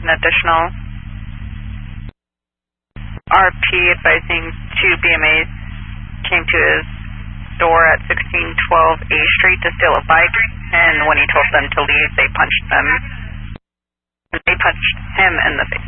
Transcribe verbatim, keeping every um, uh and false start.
an additional. R P advising two B M As came to his door at sixteen twelve A Street to steal a bike, and when he told them to leave, they punched them. They punched him in the face.